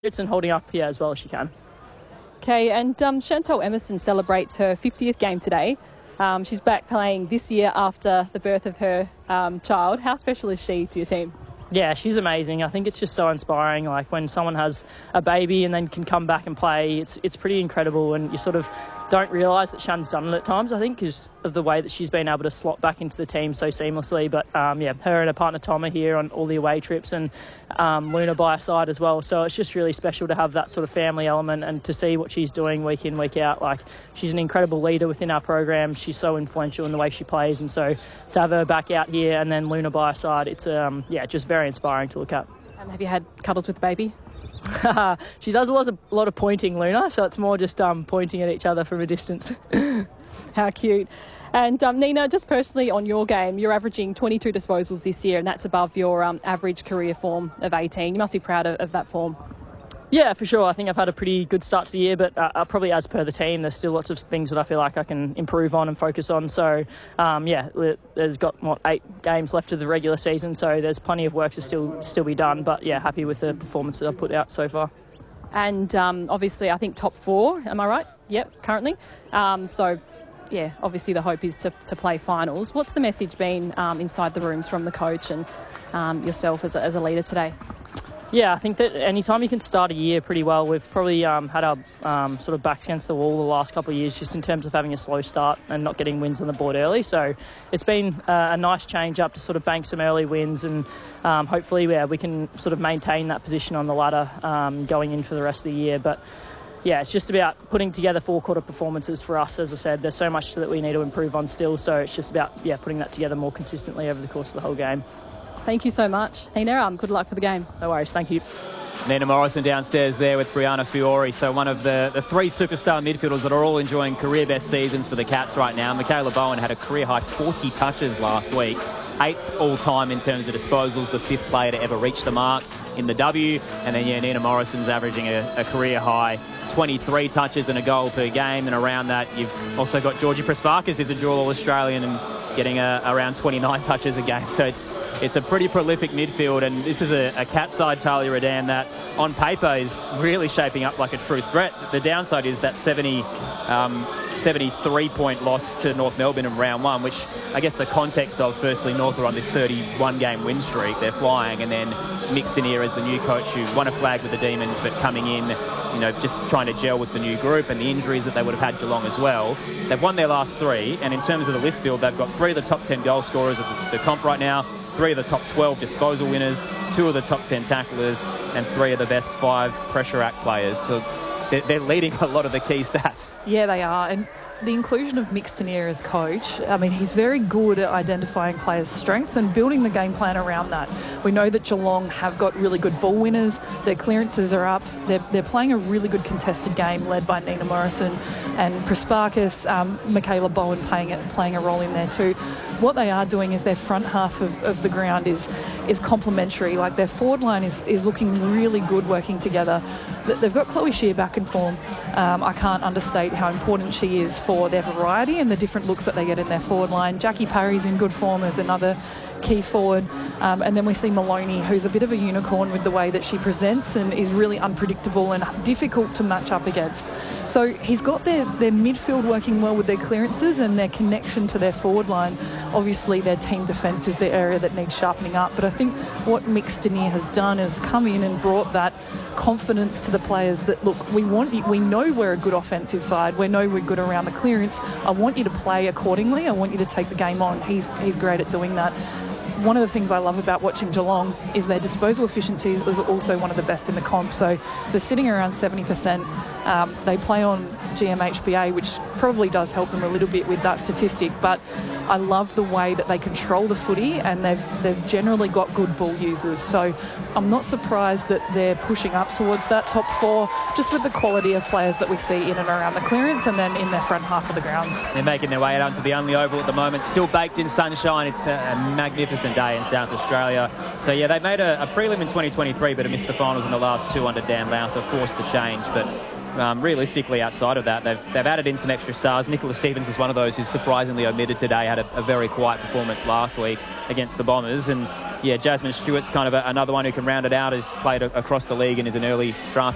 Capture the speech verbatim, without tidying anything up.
and holding up here as well as she can. Okay, and um, Chantal Emerson celebrates her fiftieth game today. Um, she's back playing this year after the birth of her um, child. How special is she to your team? Yeah, she's amazing. I think it's just so inspiring. Like when someone has a baby and then can come back and play, it's it's pretty incredible. And you sort of don't realise that Shan's done it at times, I think, because of the way that she's been able to slot back into the team so seamlessly. But um, yeah, her and her partner Tom are here on all the away trips, and um, Luna by her side as well. So it's just really special to have that sort of family element and to see what she's doing week in, week out. Like, she's an incredible leader within our program. She's so influential in the way she plays, and so to have her back out here and then Luna by her side, it's um, yeah, just very inspiring to look at. Um, have you had cuddles with the baby? She does a lot of a lot of pointing, Luna, so it's more just um, pointing at each other from a distance. How cute. And um, Nina, just personally on your game, you're averaging twenty-two disposals this year, and that's above your um, average career form of eighteen. You must be proud of, of that form. Yeah, for sure. I think I've had a pretty good start to the year, but uh, probably as per the team, there's still lots of things that I feel like I can improve on and focus on. So, um, yeah, there's got, what, eight games left of the regular season, so there's plenty of work to still still be done. But, yeah, happy with the performance that I've put out so far. And um, obviously, I think top four, am I right? Yep, currently. Um, so, yeah, obviously the hope is to, to play finals. What's the message been um, inside the rooms from the coach and um, yourself as a, as a leader today? Yeah, I think that anytime you can start a year pretty well, we've probably um, had our um, sort of backs against the wall the last couple of years just in terms of having a slow start and not getting wins on the board early. So it's been uh, a nice change up to sort of bank some early wins, and um, hopefully yeah, we can sort of maintain that position on the ladder um, going in for the rest of the year. But yeah, it's just about putting together four-quarter performances for us. As I said, there's so much that we need to improve on still, so it's just about yeah putting that together more consistently over the course of the whole game. Thank you so much, Nina. Um, good luck for the game. No worries. Thank you. Nina Morrison downstairs there with Brianna Fiore. So one of the, the three superstar midfielders that are all enjoying career best seasons for the Cats right now. Michaela Bowen had a career high forty touches last week. Eighth all-time in terms of disposals, the fifth player to ever reach the mark in the W. And then, yeah, Nina Morrison's averaging a, a career high twenty-three touches and a goal per game. And around that, you've also got Georgie Prespakis, who's a dual All-Australian and getting a, around twenty-nine touches a game. So it's It's a pretty prolific midfield, and this is a, a Cat side, Talia Redan, that on paper is really shaping up like a true threat. The downside is that seventy, um, seventy-three point loss to North Melbourne in round one, which I guess the context of, firstly, North are on this thirty-one game win streak. They're flying, and then mixed in here as the new coach who won a flag with the Demons, but coming in, you know, just trying to gel with the new group and the injuries that they would have had Geelong as well. They've won their last three, and in terms of the list build, they've got three of the top ten goal scorers of the, the comp right now, three of the top twelve disposal winners, two of the top ten tacklers, and three of the best five pressure act players. So they're, they're leading a lot of the key stats. Yeah, they are. And the inclusion of Mick Stanier as coach, I mean, he's very good at identifying players' strengths and building the game plan around that. We know that Geelong have got really good ball winners. Their clearances are up. They're, they're playing a really good contested game led by Nina Morrison and Prespakis, um, Michaela Bowen playing, it, playing a role in there too. What they are doing is their front half of, of the ground is is complementary. Like, their forward line is, is looking really good working together. They've got Chloe Shear back in form. Um, I can't understate how important she is for their variety and the different looks that they get in their forward line. Jackie Parry's in good form as another key forward. Um, and then we see Maloney, who's a bit of a unicorn with the way that she presents and is really unpredictable and difficult to match up against. So he's got their, their midfield working well with their clearances and their connection to their forward line. Obviously, their team defence is the area that needs sharpening up. But I think what Mick Stanier has done is come in and brought that confidence to the players that, look, we want you, we know we're a good offensive side. We know we're good around the clearance. I want you to play accordingly. I want you to take the game on. He's, he's great at doing that. One of the things I love about watching Geelong is their disposal efficiency is also one of the best in the comp. So they're sitting around seventy percent. Um, they play on G M H B A, which probably does help them a little bit with that statistic. But I love the way that they control the footy, and they've they've generally got good ball users. So I'm not surprised that they're pushing up towards that top four, just with the quality of players that we see in and around the clearance and then in their front half of the grounds. They're making their way out onto the only oval at the moment, still baked in sunshine. It's a magnificent day in South Australia. So yeah, they made a, a prelim in twenty twenty-three, but have missed the finals in the last two under Dan Lowther, forced the change. But Um, realistically, outside of that, they've, they've added in some extra stars. Nicola Stevens is one of those who's surprisingly omitted today, had a, a very quiet performance last week against the Bombers. And yeah, Jasmine Stewart's kind of a, another one who can round it out, who's played a, across the league and is an early draft